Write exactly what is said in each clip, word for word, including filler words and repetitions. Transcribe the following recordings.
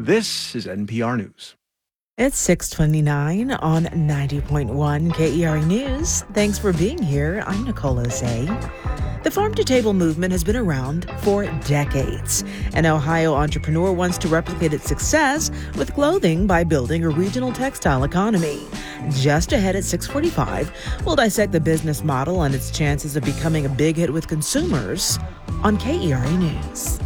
This is N P R News. It's six twenty-nine on ninety point one K E R A News. Thanks for being here. I'm Nicole Osei. The farm-to-table movement has been around for decades. An Ohio entrepreneur wants to replicate its success with clothing by building a regional textile economy. Just ahead at six forty-five, we'll dissect the business model and its chances of becoming a big hit with consumers on K E R A News.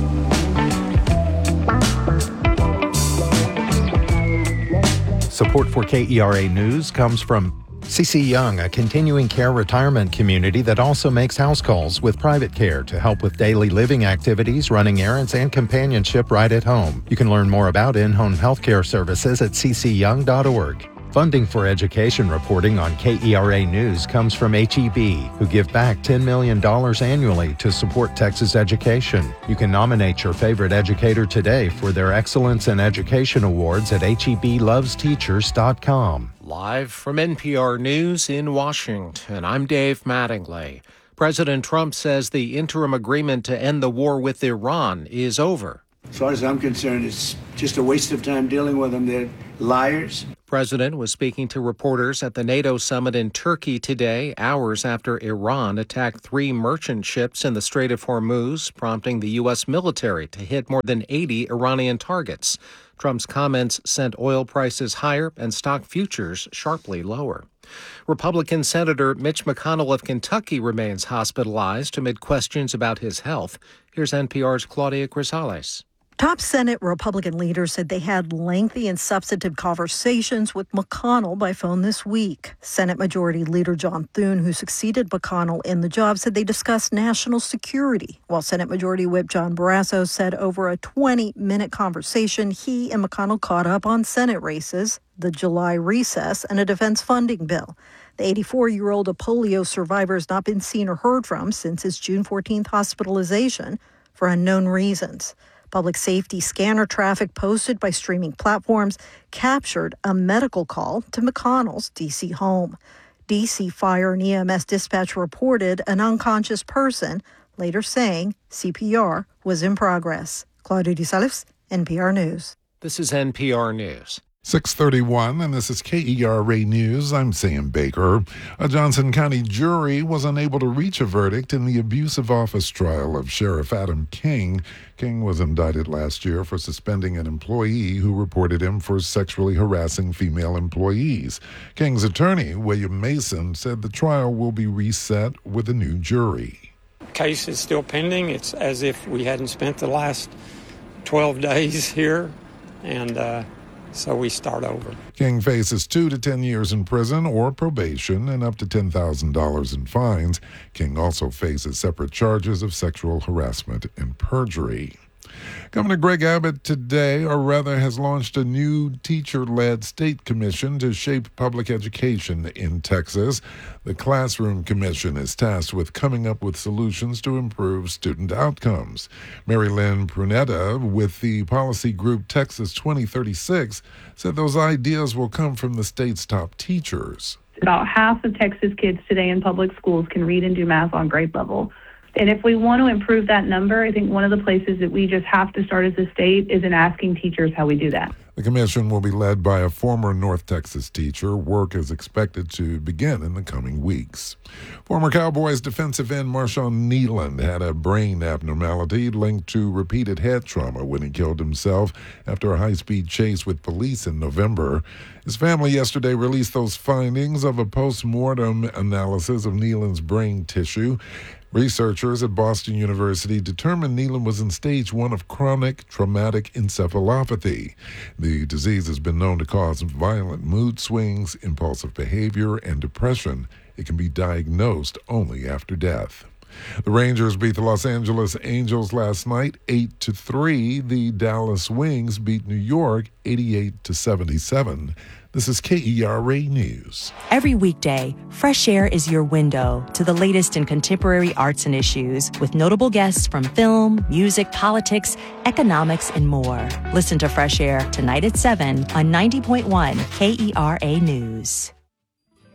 Support for K E R A News comes from C C Young, a continuing care retirement community that also makes house calls with private care to help with daily living activities, running errands, and companionship right at home. You can learn more about in-home healthcare services at c c young dot org. Funding for education reporting on K E R A News comes from H E B, who give back ten million dollars annually to support Texas education. You can nominate your favorite educator today for their Excellence in Education Awards at H E B loves teachers dot com. Live from N P R News in Washington, I'm Dave Mattingly. President Trump says the interim agreement to end the war with Iran is over. As far as I'm concerned, it's just a waste of time dealing with them. They're liars. President was speaking to reporters at the NATO summit in Turkey today, hours after Iran attacked three merchant ships in the Strait of Hormuz, prompting the U S military to hit more than eighty Iranian targets. Trump's comments sent oil prices higher and stock futures sharply lower. Republican Senator Mitch McConnell of Kentucky remains hospitalized amid questions about his health. Here's N P R's Claudia Grisales. Top Senate Republican leaders said they had lengthy and substantive conversations with McConnell by phone this week. Senate Majority Leader John Thune, who succeeded McConnell in the job, said they discussed national security, while Senate Majority Whip John Barrasso said over a twenty-minute conversation, he and McConnell caught up on Senate races, the July recess, and a defense funding bill. The eighty-four-year-old of polio survivor has not been seen or heard from since his June fourteenth hospitalization for unknown reasons. Public safety scanner traffic posted by streaming platforms captured a medical call to McConnell's D C home. D C Fire and E M S dispatch reported an unconscious person, later saying C P R was in progress. Claudia Grisales, N P R News. This is N P R News. six thirty-one, and this is K E R A News. I'm Sam Baker. A Johnson County jury was unable to reach a verdict in the abusive office trial of Sheriff Adam King. King was indicted last year for suspending an employee who reported him for sexually harassing female employees. King's attorney, William Mason, said the trial will be reset with a new jury. The case is still pending. It's as if we hadn't spent the last twelve days here, and uh so we start over. King faces two to ten years in prison or probation and up to ten thousand dollars in fines. King also faces separate charges of sexual harassment and perjury. Governor Greg Abbott today, or rather, has launched a new teacher-led state commission to shape public education in Texas. The Classroom Commission is tasked with coming up with solutions to improve student outcomes. Mary Lynn Prunetta with the policy group Texas twenty thirty-six said those ideas will come from the state's top teachers. About half of Texas kids today in public schools can read and do math on grade level. And if we want to improve that number, I think one of the places that we just have to start as a state is in asking teachers how we do that. The commission will be led by a former North Texas teacher. Work is expected to begin in the coming weeks. Former Cowboys defensive end Marshawn Kneeland had a brain abnormality linked to repeated head trauma when he killed himself after a high-speed chase with police in November. His family yesterday released those findings of a post-mortem analysis of Kneeland's brain tissue. Researchers at Boston University determined Kneeland was in stage one of chronic traumatic encephalopathy. The disease has been known to cause violent mood swings, impulsive behavior, and depression. It can be diagnosed only after death. The Rangers beat the Los Angeles Angels last night eight to three. The Dallas Wings beat New York eighty-eight to seventy-seven. This is K E R A News. Every weekday, Fresh Air is your window to the latest in contemporary arts and issues with notable guests from film, music, politics, economics, and more. Listen to Fresh Air tonight at seven on ninety point one K E R A News.